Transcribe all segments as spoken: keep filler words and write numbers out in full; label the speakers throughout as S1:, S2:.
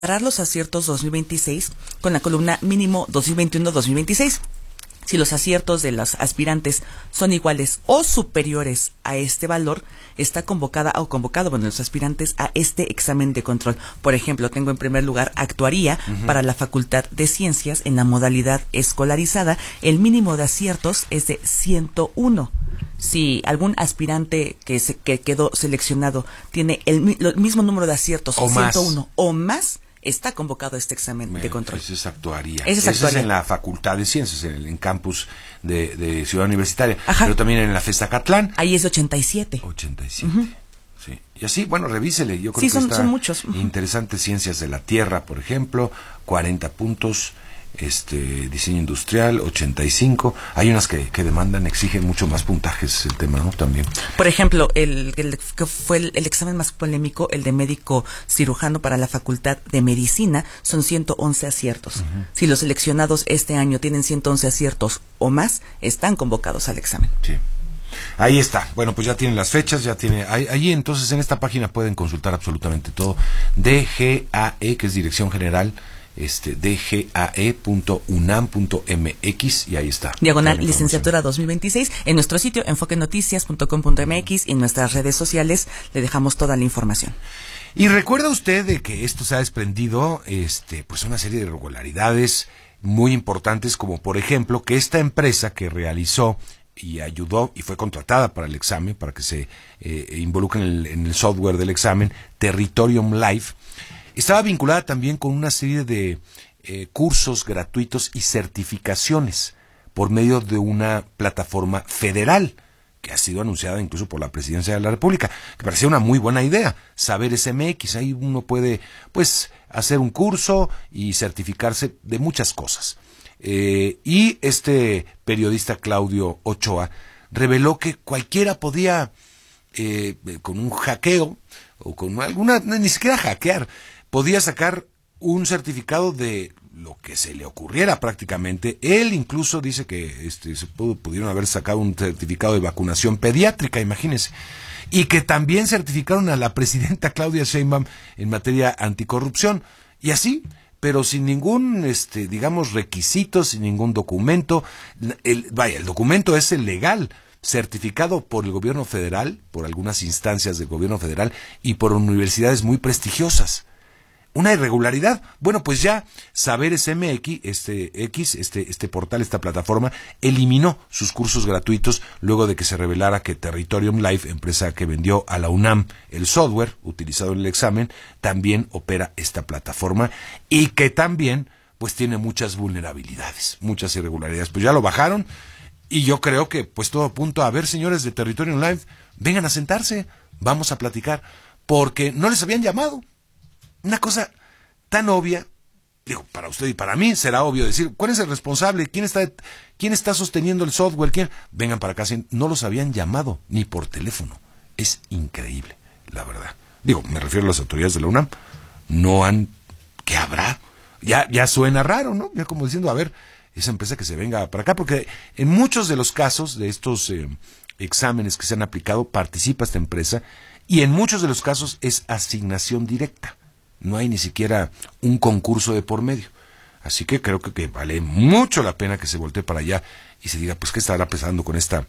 S1: comparar los aciertos dos mil veintiséis con la columna mínimo dos mil veintiuno dos mil veintiséis. Si los aciertos de los aspirantes son iguales o superiores a este valor, está convocada o convocado, bueno, los aspirantes a este examen de control. Por ejemplo, tengo en primer lugar actuaría uh-huh. para la Facultad de Ciencias en la modalidad escolarizada. El mínimo de aciertos es de ciento uno. Si algún aspirante que, se, que quedó seleccionado tiene el, el mismo número de aciertos,
S2: o
S1: ciento uno
S2: más.
S1: o más, está convocado este examen
S2: Bueno,
S1: de control.
S2: Ese es actuaría.
S1: Ese es,
S2: ese es en la Facultad de Ciencias, en el en campus de, de Ciudad Universitaria.
S1: Ajá.
S2: Pero también en la FESACatlán.
S1: Ahí es de ochenta y siete.
S2: ochenta y siete.
S1: Uh-huh.
S2: Sí. Y así, bueno, revísele. Yo creo
S1: sí,
S2: que
S1: son,
S2: está
S1: son muchos. Uh-huh.
S2: interesante. Ciencias de la Tierra, por ejemplo, cuarenta puntos. Este diseño industrial, ochenta y cinco. Hay unas que, que demandan, exigen mucho más puntajes el tema, ¿no? También.
S1: Por ejemplo, el, el que fue el, el examen más polémico, el de médico cirujano para la Facultad de Medicina, son ciento once aciertos. Uh-huh. Si los seleccionados este año tienen ciento once aciertos o más, están convocados al examen.
S2: Sí. Ahí está. Bueno, pues ya tienen las fechas, ya tiene. Ahí, ahí entonces en esta página pueden consultar absolutamente todo. D G A E, que es Dirección General. Este, d g a e punto u n a m punto m x y ahí está.
S1: Diagonal Licenciatura dos mil veintiséis. En nuestro sitio enfoque noticias punto com punto m x y en nuestras redes sociales le dejamos toda la información.
S2: Y recuerda usted de que esto se ha desprendido, este, pues una serie de irregularidades muy importantes, como por ejemplo que esta empresa que realizó y ayudó y fue contratada para el examen, para que se eh, involucre en el, en el software del examen, Territorium Live, estaba vinculada también con una serie de eh, cursos gratuitos y certificaciones por medio de una plataforma federal que ha sido anunciada incluso por la Presidencia de la República, que parecía una muy buena idea. Saberes M X, ahí uno puede pues hacer un curso y certificarse de muchas cosas. Eh, y este periodista Claudio Ochoa reveló que cualquiera podía, eh, con un hackeo o con alguna, ni siquiera hackear, podía sacar un certificado de lo que se le ocurriera prácticamente. Él incluso dice que este, se pudo, pudieron haber sacado un certificado de vacunación pediátrica, imagínense. Y que también certificaron a la presidenta Claudia Sheinbaum en materia anticorrupción. Y así, pero sin ningún, este, digamos, requisito, sin ningún documento. El, vaya, el documento es el legal, certificado por el gobierno federal, por algunas instancias del gobierno federal y por universidades muy prestigiosas. Una irregularidad. Bueno, pues ya Saberes M X, este X, este este portal, esta plataforma, eliminó sus cursos gratuitos luego de que se revelara que Territorium Live, empresa que vendió a la UNAM el software utilizado en el examen, también opera esta plataforma y que también pues tiene muchas vulnerabilidades, muchas irregularidades. Pues ya lo bajaron y yo creo que pues todo apunta a ver, señores de Territorium Live, vengan a sentarse, vamos a platicar, porque no les habían llamado. Una cosa tan obvia, digo, para usted y para mí será obvio decir, ¿cuál es el responsable? ¿Quién está, quién está sosteniendo el software? ¿Quién? Vengan para acá, no los habían llamado, ni por teléfono. Es increíble, la verdad. Digo, me refiero a las autoridades de la UNAM. No han, ¿qué habrá? Ya, ya suena raro, ¿no? Ya como diciendo, a ver, esa empresa que se venga para acá, porque en muchos de los casos de estos eh, exámenes que se han aplicado, participa esta empresa, y en muchos de los casos es asignación directa. No hay ni siquiera un concurso de por medio. Así que creo que, que vale mucho la pena que se voltee para allá y se diga, pues, ¿qué estará pasando con esta,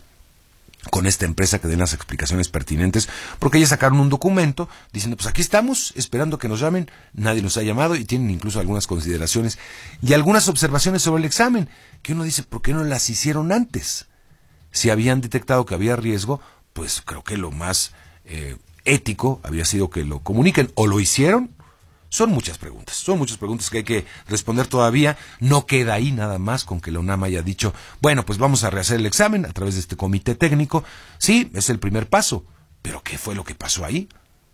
S2: con esta empresa? Que den las explicaciones pertinentes, porque ellos sacaron un documento diciendo, pues aquí estamos, esperando que nos llamen, nadie nos ha llamado, y tienen incluso algunas consideraciones y algunas observaciones sobre el examen, que uno dice, ¿por qué no las hicieron antes? Si habían detectado que había riesgo, pues creo que lo más eh, ético había sido que lo comuniquen, o lo hicieron. Son muchas preguntas, son muchas preguntas que hay que responder todavía. No queda ahí nada más con que la UNAM haya dicho, bueno, pues vamos a rehacer el examen a través de este comité técnico. Sí, es el primer paso, pero ¿qué fue lo que pasó ahí?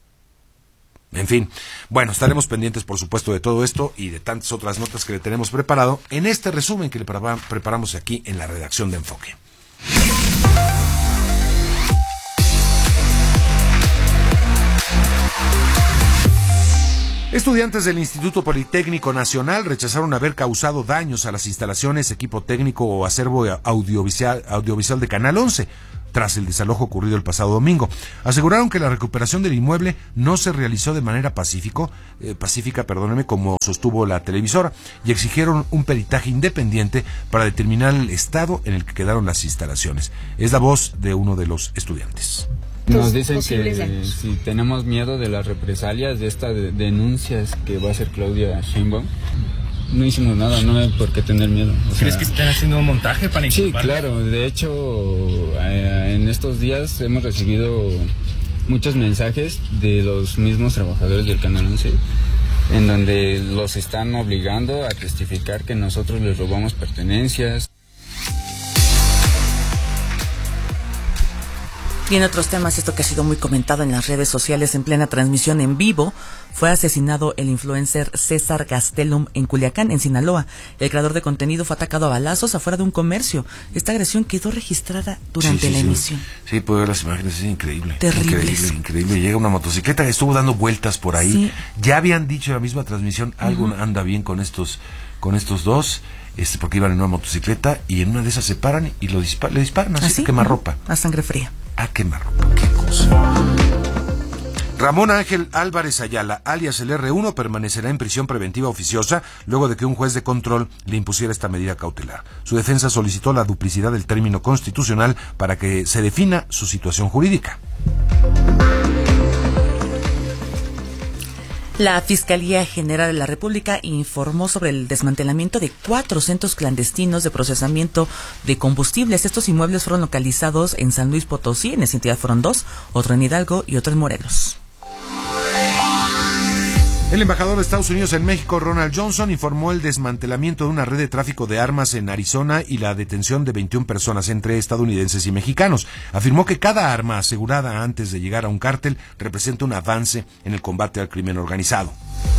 S2: En fin, bueno, estaremos pendientes, por supuesto, de todo esto y de tantas otras notas que le tenemos preparado en este resumen que le preparamos aquí en la redacción de Enfoque. Estudiantes del Instituto Politécnico Nacional rechazaron haber causado daños a las instalaciones, equipo técnico o acervo audiovisual, audiovisual de Canal once. tras el desalojo ocurrido el pasado domingo. Aseguraron que la recuperación del inmueble no se realizó de manera pacífico, eh, pacífica, perdóneme, como sostuvo la televisora, y exigieron un peritaje independiente para determinar el estado en el que quedaron las instalaciones. Es la voz de uno de los estudiantes.
S3: Nos dicen que si tenemos miedo de las represalias de estas de denuncias que va a hacer Claudia Sheinbaum, no hicimos nada, no hay por qué tener miedo. O
S4: ¿Crees
S3: sea,
S4: que están haciendo un montaje para inculpar?
S3: Sí, claro. De hecho, eh, en estos días hemos recibido muchos mensajes de los mismos trabajadores del Canal once, en donde los están obligando a testificar que nosotros les robamos pertenencias.
S1: Y en otros temas, esto que ha sido muy comentado en las redes sociales en plena transmisión en vivo, fue asesinado el influencer César Gastelum en Culiacán, en Sinaloa. El creador de contenido fue atacado a balazos afuera de un comercio. Esta agresión quedó registrada durante
S2: sí, sí,
S1: la
S2: sí.
S1: emisión.
S2: Sí, puedo ver las imágenes, es increíble.
S1: Terribles.
S2: Increíble, increíble. Llega una motocicleta que estuvo dando vueltas por ahí.
S1: Sí.
S2: Ya habían dicho en la misma transmisión, algo
S1: Uh-huh.
S2: anda bien con estos, con estos dos. Este, porque iban en una motocicleta y en una de esas se paran y lo dispar, le disparan así,
S1: ¿Así?
S2: a quemarropa.
S1: A sangre fría.
S2: A quemarropa, qué cosa. Ramón Ángel Álvarez Ayala, alias el erre uno, permanecerá en prisión preventiva oficiosa luego de que un juez de control le impusiera esta medida cautelar. Su defensa solicitó la duplicidad del término constitucional para que se defina su situación jurídica.
S1: La Fiscalía General de la República informó sobre el desmantelamiento de cuatro centros clandestinos de procesamiento de combustibles. Estos inmuebles fueron localizados en San Luis Potosí, en esa entidad fueron dos, otro en Hidalgo y otro en Morelos.
S2: El embajador de Estados Unidos en México, Ronald Johnson, informó el desmantelamiento de una red de tráfico de armas en Arizona y la detención de veintiuna personas entre estadounidenses y mexicanos. Afirmó que cada arma asegurada antes de llegar a un cártel representa un avance en el combate al crimen organizado.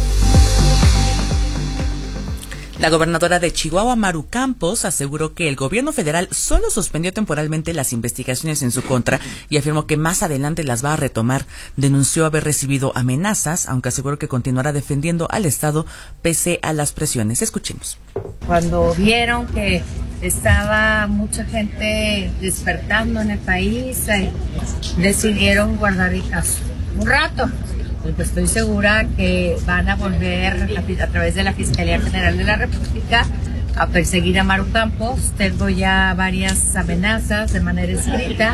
S1: La gobernadora de Chihuahua, Maru Campos, aseguró que el gobierno federal solo suspendió temporalmente las investigaciones en su contra y afirmó que más adelante las va a retomar. Denunció haber recibido amenazas, aunque aseguró que continuará defendiendo al Estado pese a las presiones. Escuchemos.
S5: Cuando vieron que estaba mucha gente despertando en el país, eh, decidieron guardar el caso un rato. Pues estoy segura que van a volver a, a través de la Fiscalía General de la República a perseguir a Maru Campos. Tengo ya varias amenazas de manera escrita.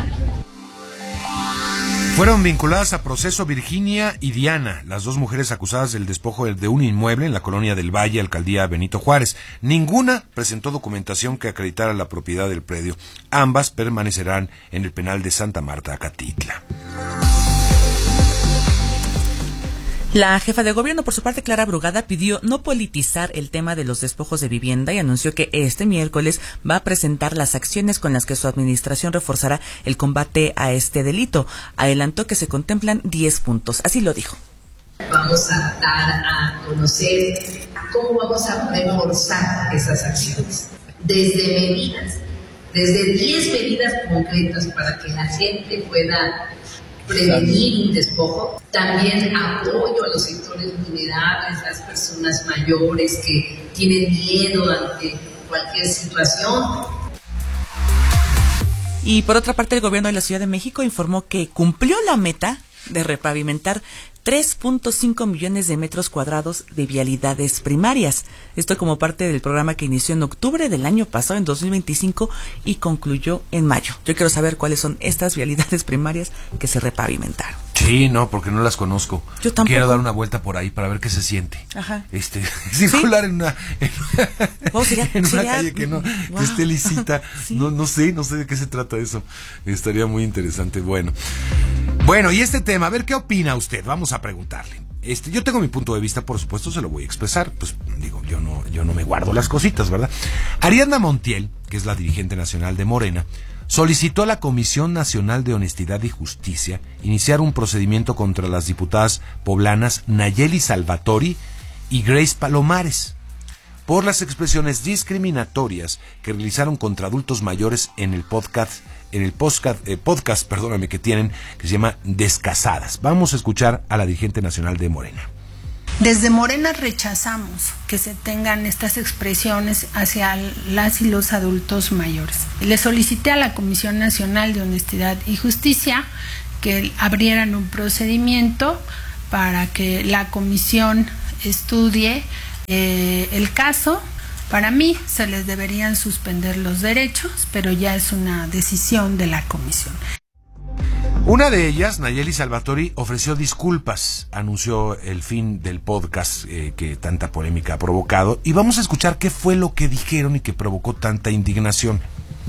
S2: Fueron vinculadas a proceso Virginia y Diana, las dos mujeres acusadas del despojo de un inmueble en la colonia del Valle, alcaldía Benito Juárez. Ninguna presentó documentación que acreditara la propiedad del predio. Ambas permanecerán en el penal de Santa Marta, Acatitla.
S1: La jefa de gobierno, por su parte, Clara Brugada, pidió no politizar el tema de los despojos de vivienda y anunció que este miércoles va a presentar las acciones con las que su administración reforzará el combate a este delito. Adelantó que se contemplan diez puntos. Así lo dijo.
S6: Vamos a dar a conocer cómo vamos a reforzar esas acciones. Desde medidas, desde diez medidas concretas para que la gente pueda prevenir un despojo, también apoyo a los sectores vulnerables, las personas mayores que tienen miedo ante cualquier situación.
S1: Y por otra parte, el gobierno de la Ciudad de México informó que cumplió la meta de repavimentar tres punto cinco millones de metros cuadrados de vialidades primarias. Esto como parte del programa que inició en octubre del año pasado, en dos mil veinticinco, y concluyó en mayo. Yo quiero saber cuáles son estas vialidades primarias que se repavimentaron.
S2: Sí, no, porque no las conozco.
S1: Yo tampoco.
S2: Quiero dar una vuelta por ahí para ver qué se siente.
S1: Ajá.
S2: Este, circular
S1: ¿Sí?
S2: en una, en,
S1: Oh, sería,
S2: en una
S1: sería,
S2: calle que no
S1: wow.
S2: que esté lisita.
S1: Sí.
S2: No, no sé, no sé de qué se trata eso. Estaría muy interesante. Bueno, bueno, y este tema, a ver qué opina usted. Vamos a preguntarle. Este, yo tengo mi punto de vista, por supuesto, se lo voy a expresar. Pues digo, yo no, yo no me guardo las cositas, ¿verdad? Ariadna Montiel, que es la dirigente nacional de Morena, solicitó a la Comisión Nacional de Honestidad y Justicia iniciar un procedimiento contra las diputadas poblanas Nayeli Salvatori y Grace Palomares por las expresiones discriminatorias que realizaron contra adultos mayores en el podcast, en el podcast, eh, podcast, perdóname, que tienen, que se llama Descasadas. Vamos a escuchar a la dirigente nacional de Morena.
S7: Desde Morena rechazamos que se tengan estas expresiones hacia las y los adultos mayores. Le solicité a la Comisión Nacional de Honestidad y Justicia que abrieran un procedimiento para que la comisión estudie eh, el caso. Para mí se les deberían suspender los derechos, pero ya es una decisión de la comisión.
S2: Una de ellas, Nayeli Salvatori, ofreció disculpas, anunció el fin del podcast eh, que tanta polémica ha provocado, y vamos a escuchar qué fue lo que dijeron y que provocó tanta indignación.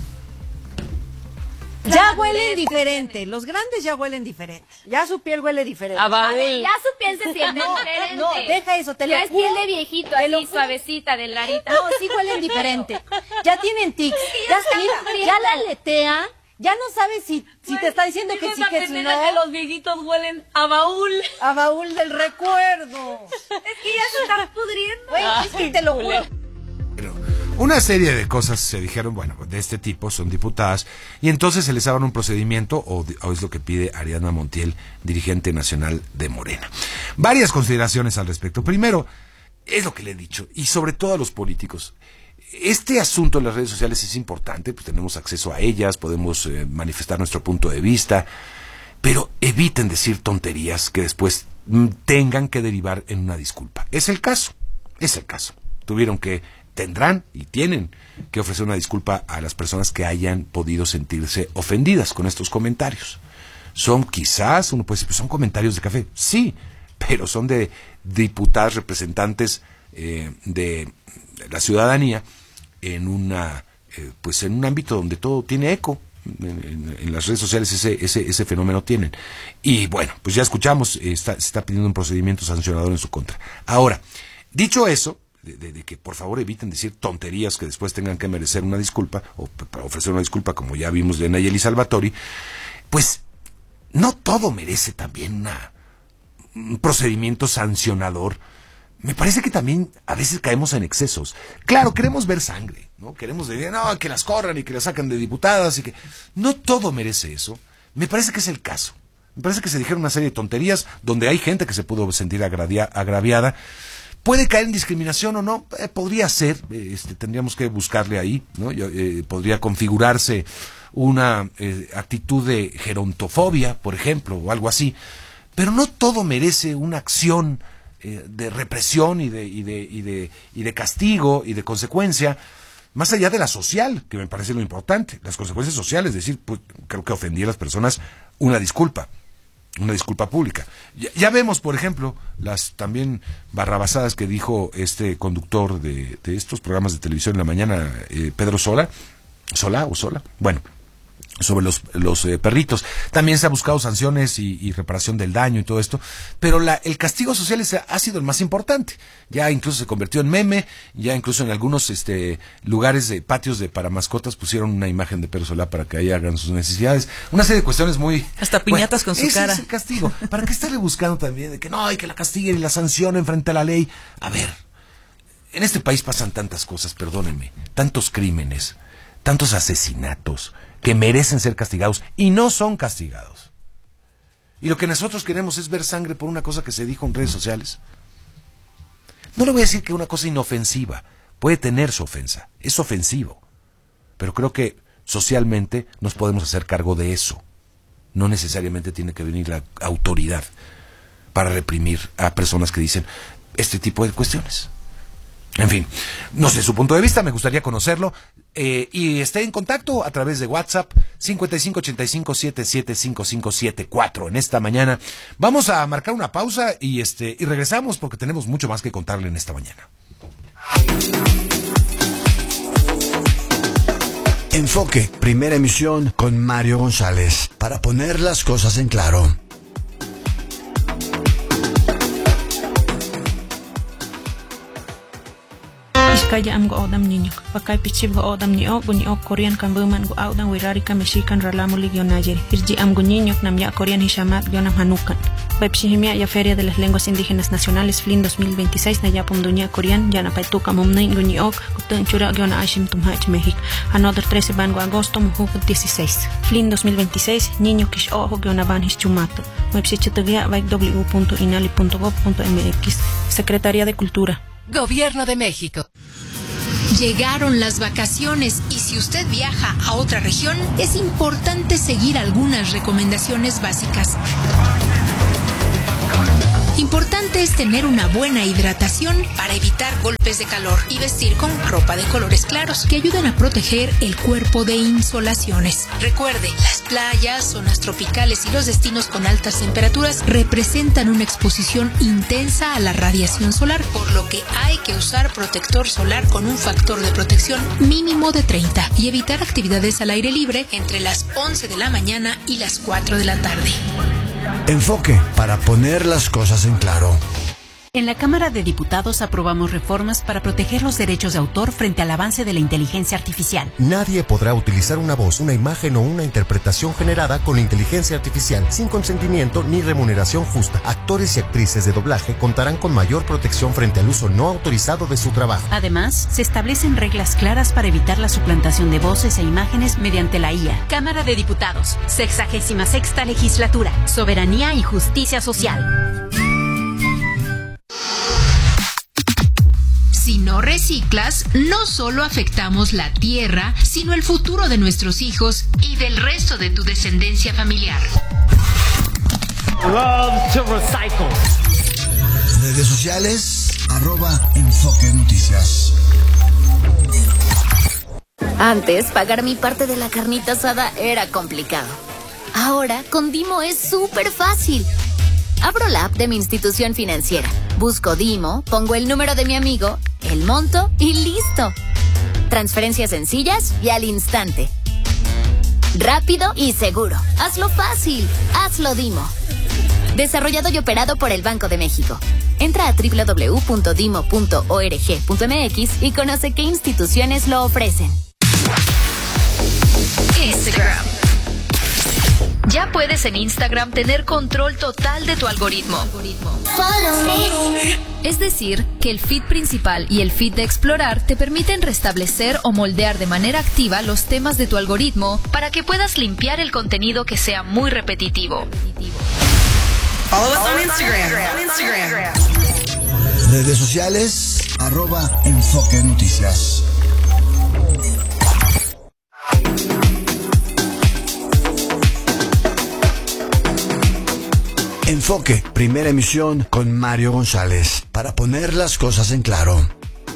S8: Ya huelen diferente, los grandes ya huelen diferente, ya su piel huele diferente.
S9: A ver, ya su piel se siente
S8: no,
S9: diferente.
S8: No, deja eso, te lo
S9: ya es piel de viejito, así suavecita, delgadita.
S8: No, sí huelen diferente, ya tienen tics, ya, ya, mira, ya la aletea. Ya no sabes si, si pues, te está diciendo que sí, que si no.
S9: Que los viejitos huelen a baúl.
S8: A baúl del recuerdo.
S9: Es que ya se están pudriendo.
S8: Güey, es que te lo juro.
S2: Pero una serie de cosas se dijeron, bueno, de este tipo, son diputadas, y entonces se les daban un procedimiento, o, o es lo que pide Ariadna Montiel, dirigente nacional de Morena. Varias consideraciones al respecto. Primero, es lo que le he dicho, y sobre todo a los políticos. Este asunto en las redes sociales es importante, pues tenemos acceso a ellas, podemos eh, manifestar nuestro punto de vista, pero eviten decir tonterías que después mm, tengan que derivar en una disculpa. Es el caso, es el caso. Tuvieron que, tendrán y tienen que ofrecer una disculpa a las personas que hayan podido sentirse ofendidas con estos comentarios. Son quizás, uno puede decir, pues son comentarios de café, sí, pero son de diputadas representantes eh, de la ciudadanía en una eh, pues en un ámbito donde todo tiene eco. En, en, en las redes sociales ese ese ese fenómeno tienen, y bueno, pues ya escuchamos, eh, está, se está pidiendo un procedimiento sancionador en su contra. Ahora, dicho eso, de, de, de que por favor eviten decir tonterías que después tengan que merecer una disculpa o para ofrecer una disculpa, como ya vimos de Nayeli Salvatori, pues no todo merece también una, un procedimiento sancionador. Me parece que también a veces caemos en excesos. Claro, queremos ver sangre, ¿no? Queremos decir, no, que las corran y que las sacan de diputadas y que... No todo merece eso. Me parece que es el caso. Me parece que se dijeron una serie de tonterías donde hay gente que se pudo sentir agradia, agraviada. ¿Puede caer en discriminación o no? Eh, podría ser, eh, este, tendríamos que buscarle ahí, ¿no? Yo, eh, podría configurarse una eh, actitud de gerontofobia, por ejemplo, o algo así. Pero no todo merece una acción de represión y de, y de, y de, y de castigo y de consecuencia, más allá de la social, que me parece lo importante, las consecuencias sociales, es decir, pues, creo que ofendí a las personas, una disculpa, una disculpa pública. Ya, ya vemos, por ejemplo, las también barrabasadas que dijo este conductor de, de estos programas de televisión en la mañana, eh, Pedro Sola, Sola o Sola, bueno, sobre los, los eh, perritos. También se ha buscado sanciones y, y reparación del daño y todo esto, pero la, el castigo social es, ha sido el más importante. Ya incluso se convirtió en meme, ya incluso en algunos este, lugares de patios de para mascotas pusieron una imagen de Pedro Solá para que ahí hagan sus necesidades. Una serie de cuestiones muy...
S1: Hasta piñatas
S2: bueno,
S1: con su
S2: ese
S1: cara.
S2: Es el castigo. ¿Para qué estarle buscando también de que no, hay que la castiguen y la sancionen frente a la ley? A ver, en este país pasan tantas cosas, perdónenme, tantos crímenes, tantos asesinatos que merecen ser castigados y no son castigados. Y lo que nosotros queremos es ver sangre por una cosa que se dijo en redes sociales. No le voy a decir que una cosa inofensiva puede tener su ofensa, es ofensivo, pero creo que socialmente nos podemos hacer cargo de eso. No necesariamente tiene que venir la autoridad para reprimir a personas que dicen este tipo de cuestiones. En fin, no sé su punto de vista, me gustaría conocerlo, eh, y esté en contacto a través de WhatsApp cincuenta y cinco ochenta y cinco setenta y siete cincuenta y cinco setenta y cuatro. En esta mañana vamos a marcar una pausa y este y regresamos porque tenemos mucho más que contarle en esta mañana.
S10: Enfoque, primera emisión con Mario González, para poner las cosas en claro.
S11: Kaya am go odam niño, pakai pichib go odam ni ok bunyi ok Korean kan buman go audang wirari kan Mexican ralamu ligyo Niger. Hirji am go niño nam ya Korean hishamat yo nam hanukan. Baipsihimia ya Feria de las Lenguas Indígenas Nacionales Flin dos mil veintiséis na yapum dunia Korean ya na paituka mumnay nguniok kutun chura gyona ashim tumhach México. Another trece de agosto muhuk dieciséis. Flin dos mil veintiséis niño kish ojo gyona banhis chumato. Website w punto inali punto gov punto m x. Secretaría de Cultura.
S12: Gobierno de México. Llegaron las vacaciones y si usted viaja a otra región, es importante seguir algunas recomendaciones básicas. Importante es tener una buena hidratación para evitar golpes de calor y vestir con ropa de colores claros que ayuden a proteger el cuerpo de insolaciones. Recuerde, las playas, zonas tropicales y los destinos con altas temperaturas representan una exposición intensa a la radiación solar, por lo que hay que usar protector solar con un factor de protección mínimo de treinta y evitar actividades al aire libre entre las once de la mañana y las cuatro de la tarde.
S10: Enfoque para poner las cosas en claro.
S13: En la Cámara de Diputados aprobamos reformas para proteger los derechos de autor frente al avance de la inteligencia artificial.
S14: Nadie podrá utilizar una voz, una imagen o una interpretación generada con inteligencia artificial sin consentimiento ni remuneración justa. Actores y actrices de doblaje contarán con mayor protección frente al uso no autorizado de su trabajo.
S13: Además, se establecen reglas claras para evitar la suplantación de voces e imágenes mediante la I A. Cámara de Diputados, sexagésima sexta legislatura, soberanía y justicia social.
S12: Si no reciclas, no solo afectamos la tierra, sino el futuro de nuestros hijos y del resto de tu descendencia familiar.
S15: Love to recycle.
S10: Redes sociales, arroba Enfoque Noticias.
S16: Antes, pagar mi parte de la carnita asada era complicado. Ahora, con Dimo es súper fácil. Abro la app de mi institución financiera, busco Dimo, pongo el número de mi amigo, el monto y listo. Transferencias sencillas y al instante. Rápido y seguro. Hazlo fácil. Hazlo Dimo. Desarrollado y operado por el Banco de México. Entra a doble u doble u doble u punto dimo punto org punto m x y conoce qué instituciones lo ofrecen.
S12: Instagram. Ya puedes en Instagram tener control total de tu algoritmo. Es decir, que el feed principal y el feed de explorar te permiten restablecer o moldear de manera activa los temas de tu algoritmo para que puedas limpiar el contenido que sea muy repetitivo.
S15: Follow us on Instagram. Instagram.
S10: Redes sociales, arroba Enfoque Noticias. Enfoque, primera emisión con Mario González, para poner las cosas en claro.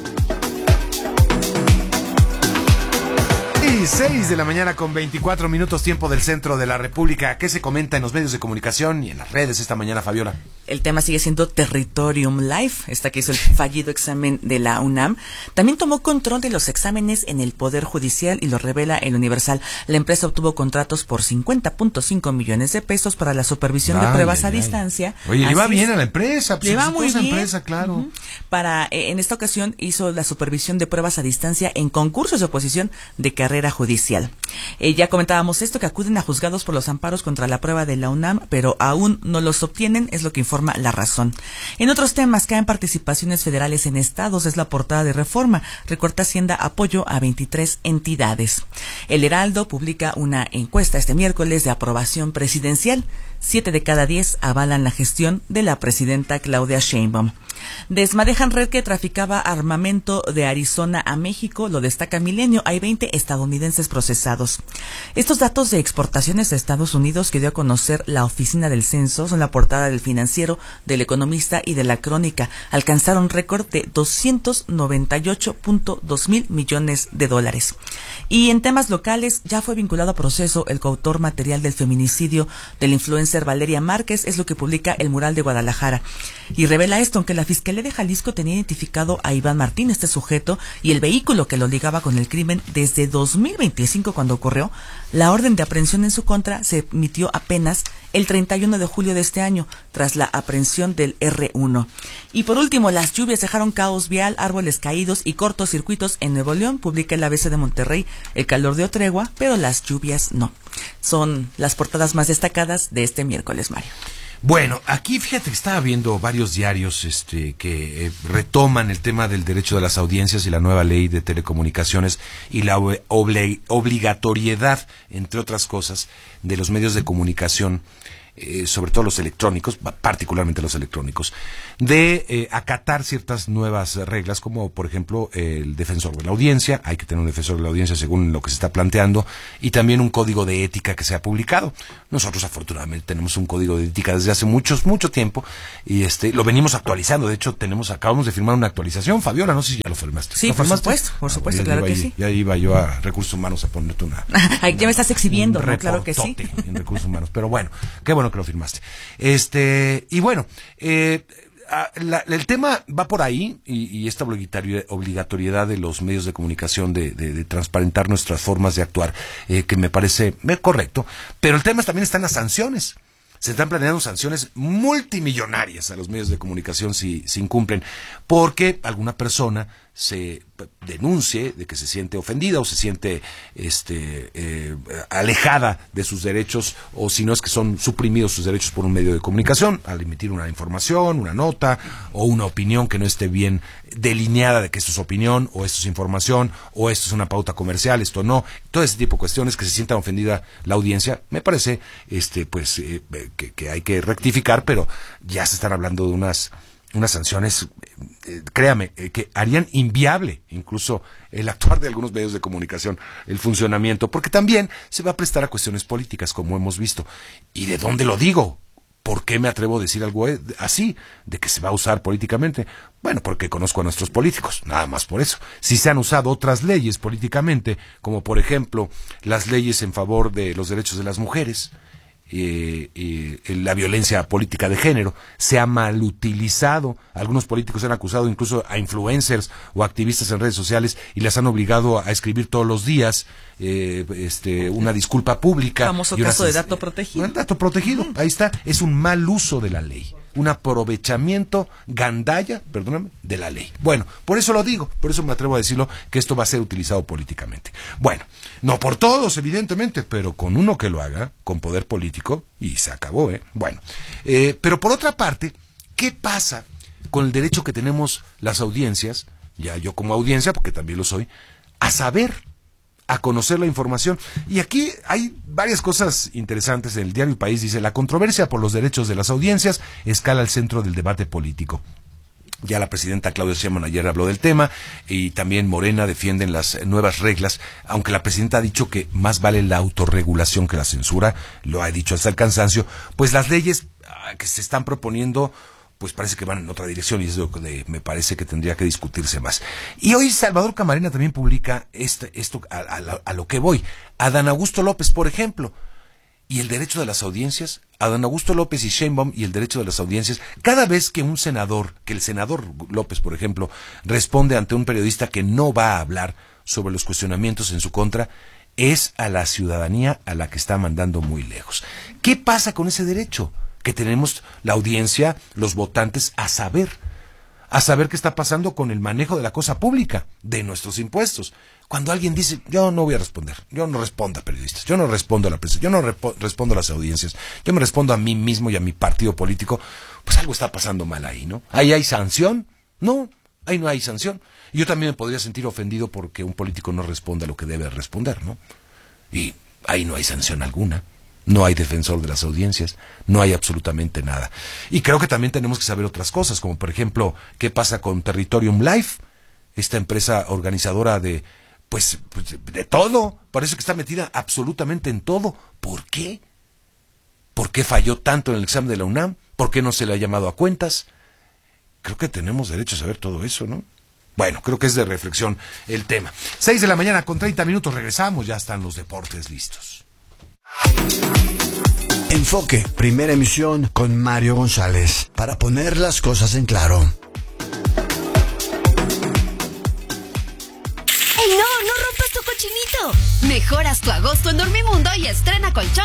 S2: seis de la mañana con veinticuatro minutos, tiempo del centro de la República. ¿Qué se comenta en los medios de comunicación y en las redes esta mañana, Fabiola?
S1: El tema sigue siendo Territorium Life, esta que hizo el fallido examen de la UNAM. También tomó control de los exámenes en el Poder Judicial y lo revela el Universal. La empresa obtuvo contratos por cincuenta punto cinco millones de pesos para la supervisión ay, de pruebas ay, a ay. distancia.
S2: Oye, le va bien a la empresa. Pues
S1: le va muy bien.
S2: Empresa, claro.
S1: Uh-huh. Para, eh, en esta ocasión hizo la supervisión de pruebas a distancia en concursos de oposición de carrera judicial. Eh, ya comentábamos esto, que acuden a juzgados por los amparos contra la prueba de la UNAM, pero aún no los obtienen, es lo que informa La Razón. En otros temas, caen participaciones federales en estados, es la portada de Reforma. Recorta Hacienda apoyo a veintitrés entidades. El Heraldo publica una encuesta este miércoles de aprobación presidencial. Siete de cada diez avalan la gestión de la presidenta Claudia Sheinbaum. Desmadejan red que traficaba armamento de Arizona a México, lo destaca Milenio. Hay veinte estadounidenses procesados. Estos datos de exportaciones a Estados Unidos que dio a conocer la Oficina del Censo son la portada del Financiero, del Economista y de la Crónica. Alcanzaron récord de doscientos noventa y ocho punto dos mil millones de dólares. Y en temas locales, ya fue vinculado a proceso el coautor material del feminicidio del influencer Valeria Márquez, es lo que publica El Mural de Guadalajara. Y revela esto, aunque la Fiscalía de Jalisco tenía identificado a Iván Martín, este sujeto, y el vehículo que lo ligaba con el crimen desde dos mil veinticinco cuando ocurrió, la orden de aprehensión en su contra se emitió apenas el treinta y uno de julio de este año, tras la aprehensión del erre uno. Y por último, las lluvias dejaron caos vial, árboles caídos y cortocircuitos en Nuevo León, publica el A B C de Monterrey. El calor dio tregua, pero las lluvias no. Son las portadas más destacadas de este miércoles, Mario.
S2: Bueno, aquí fíjate que estaba viendo varios diarios este, que eh, retoman el tema del derecho de las audiencias y la nueva ley de telecomunicaciones y la obli- obligatoriedad, entre otras cosas, de los medios de comunicación, eh, sobre todo los electrónicos, particularmente los electrónicos, de eh, acatar ciertas nuevas reglas, como por ejemplo eh, el defensor de la audiencia. Hay que tener un defensor de la audiencia según lo que se está planteando, y también un código de ética que se ha publicado. Nosotros afortunadamente tenemos un código de ética desde hace muchos, mucho tiempo, y este lo venimos actualizando. De hecho, tenemos acabamos de firmar una actualización. Fabiola, no sé si ya lo firmaste.
S1: Sí,
S2: ¿Lo
S1: por
S2: firmaste?
S1: supuesto, por supuesto,
S2: Ah,
S1: claro que
S2: ahí,
S1: sí.
S2: Ya iba yo a Recursos Humanos a ponerte una...
S1: Ay, ya me estás exhibiendo,
S2: un
S1: ¿no? Claro que sí.
S2: reportote en Recursos Humanos. Pero bueno, qué bueno que lo firmaste. Este, y bueno, eh... La, el tema va por ahí, y, y esta obligatoriedad de los medios de comunicación de, de, de transparentar nuestras formas de actuar, eh, que me parece eh, correcto, pero el tema también está en las sanciones. Se están planeando sanciones multimillonarias a los medios de comunicación si, si incumplen, porque alguna persona se denuncie de que se siente ofendida o se siente este eh, alejada de sus derechos, o si no es que son suprimidos sus derechos por un medio de comunicación al emitir una información, una nota o una opinión que no esté bien delineada de que esto es opinión o esto es información o esto es una pauta comercial, esto no, todo ese tipo de cuestiones, que se sienta ofendida la audiencia. Me parece este pues eh, que, que hay que rectificar, pero ya se están hablando de unas unas sanciones, eh, créame, eh, que harían inviable incluso el actuar de algunos medios de comunicación, el funcionamiento, porque también se va a prestar a cuestiones políticas, como hemos visto. ¿Y de dónde lo digo? ¿Por qué me atrevo a decir algo así, de que se va a usar políticamente? Bueno, porque conozco a nuestros políticos, nada más por eso. Si se han usado otras leyes políticamente, como por ejemplo las leyes en favor de los derechos de las mujeres, Eh, eh, la violencia política de género, se ha mal utilizado. Algunos políticos han acusado incluso a influencers o activistas en redes sociales y las han obligado a escribir todos los días eh, este, una disculpa pública.
S1: Famoso
S2: y
S1: caso
S2: una,
S1: de dato protegido.
S2: Un dato protegido, ahí está. Es un mal uso de la ley, un aprovechamiento gandalla, perdóname, de la ley. Bueno, por eso lo digo, por eso me atrevo a decirlo, que esto va a ser utilizado políticamente. Bueno, no por todos, evidentemente, pero con uno que lo haga, con poder político, y se acabó, ¿eh? Bueno, eh, pero por otra parte, ¿qué pasa con el derecho que tenemos las audiencias, ya yo como audiencia, porque también lo soy, a saber, a conocer la información? Y aquí hay varias cosas interesantes. En el diario El País dice: la controversia por los derechos de las audiencias escala al centro del debate político. Ya la presidenta Claudia Sheinbaum ayer habló del tema, y también Morena defienden las nuevas reglas, aunque la presidenta ha dicho que más vale la autorregulación que la censura, lo ha dicho hasta el cansancio. Pues las leyes que se están proponiendo pues parece que van en otra dirección, y es lo que me parece que tendría que discutirse más. Y hoy Salvador Camarena también publica este, esto a, a, a lo que voy. Adán Augusto López, por ejemplo, y el derecho de las audiencias. Adán Augusto López y Sheinbaum y el derecho de las audiencias. Cada vez que un senador, que el senador López, por ejemplo, responde ante un periodista que no va a hablar sobre los cuestionamientos en su contra, es a la ciudadanía a la que está mandando muy lejos. ¿Qué pasa con ese derecho que tenemos la audiencia, los votantes, a saber? A saber qué está pasando con el manejo de la cosa pública, de nuestros impuestos. Cuando alguien dice: yo no voy a responder, yo no respondo a periodistas, yo no respondo a la prensa, yo no repo- respondo a las audiencias, yo me respondo a mí mismo y a mi partido político, pues algo está pasando mal ahí, ¿no? ¿Ahí hay sanción? No, ahí no hay sanción. Yo también me podría sentir ofendido porque un político no responde a lo que debe responder, ¿no? Y ahí no hay sanción alguna. No hay defensor de las audiencias, no hay absolutamente nada. Y creo que también tenemos que saber otras cosas, como por ejemplo, ¿qué pasa con Territorium Live? Esta empresa organizadora de, pues, de todo. Parece que está metida absolutamente en todo. ¿Por qué? ¿Por qué falló tanto en el examen de la UNAM? ¿Por qué no se le ha llamado a cuentas? Creo que tenemos derecho a saber todo eso, ¿no? Bueno, creo que es de reflexión el tema. Seis de la mañana con treinta minutos, regresamos, ya están los deportes listos.
S10: Enfoque, primera emisión con Mario González, para poner las cosas en claro.
S17: ¡Ey, no! ¡No rompas tu cochinito! Mejoras tu agosto en Dormimundo y estrena colchón